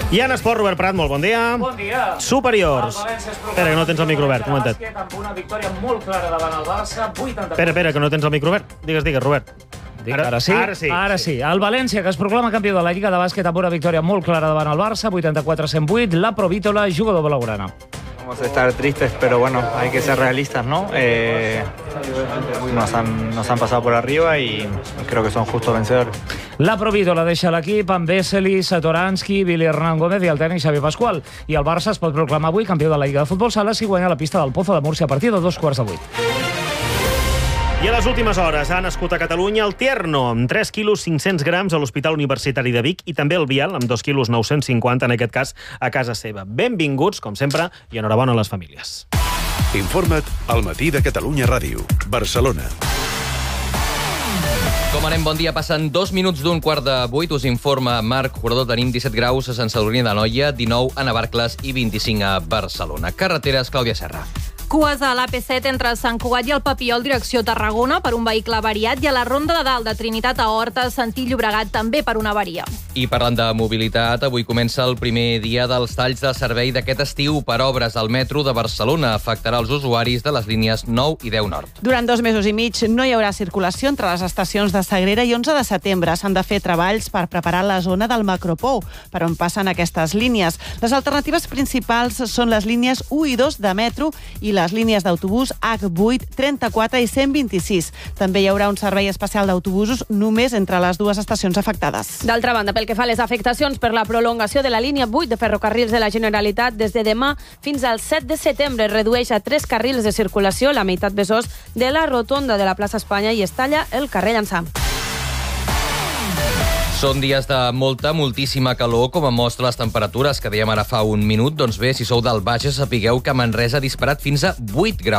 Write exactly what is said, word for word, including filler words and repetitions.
I en esport, Robert Prat, molt bon dia. Bon dia. Superiors. Espera, que no tens el micro obert, un momentet. Amb una victòria molt clara davant el Barça, vuitanta... Espera, espera, que no tens el micro obert. Digues, digues, Robert. Ara, ara sí? Ara sí. Ara sí. El València, que es proclama campió de la Lliga de Bàsquet amb una victòria molt clara davant el Barça, vuitanta-quatre a cent vuit, la Provítola, jugador blaugrana. Vamos a estar tristes, pero bueno, hay que ser realistas, ¿no? Eh, nos, han, nos han pasado por arriba y creo que son justos vencedores. La Provítola deixa l'equip amb Vesely, Satoransky, Billy Hernán Gómez i el tècnic Xavi Pascual. I el Barça es pot proclamar avui campió de la Lliga de Futbol Sala si guanya la pista del Pozo de Múrcia a partir de dos quarts de vuit. I a les últimes hores ha nascut a Catalunya el Tierno, amb tres quilos cinc-cents grams a l'Hospital Universitari de Vic, i també el Biel, amb dos quilos nou-cents cinquanta, en aquest cas, a casa seva. Benvinguts, com sempre, i enhorabona a les famílies. Informa't al Matí de Catalunya Ràdio, Barcelona. Com anem? Bon dia. Passen dos minuts d'un quart de vuit. Us informa Marc Jurador. Tenim disset graus a Sant Sadurní d'Anoia, dinou a Navarcles i vint-i-cinc a Barcelona. Carreteres, Clàudia Serra. Cues a l'A P set entre Sant Cugat i el Papiol, direcció Tarragona, per un vehicle avariat, i a la Ronda de Dalt de Trinitat a Horta, sentit Llobregat, també per una avaria. I parlant de mobilitat, avui comença el primer dia dels talls de servei d'aquest estiu per obres al metro de Barcelona. Afectarà els usuaris de les línies nou i deu nord. Durant dos mesos i mig no hi haurà circulació entre les estacions de Sagrera i onze de setembre. S'han de fer treballs per preparar la zona del Macropou, per on passen aquestes línies. Les alternatives principals són les línies u i dos de metro i les línies d'autobús hac vuit, trenta-quatre i cent vint-i-sis. També hi haurà un servei especial d'autobusos només entre les dues estacions afectades. D'altra banda, pel que fa a les afectacions per la prolongació de la línia vuit de ferrocarrils de la Generalitat, des de demà fins al set de setembre redueix a tres carrils de circulació, la meitat besòs de la rotonda de la plaça Espanya, i es talla el carrer Llançà. Són dies de molta, moltíssima calor, com mostra les temperatures que dèiem ara fa un minut. Doncs bé, si sou del Bages, sapigueu que Manresa ha disparat fins a vuit graus.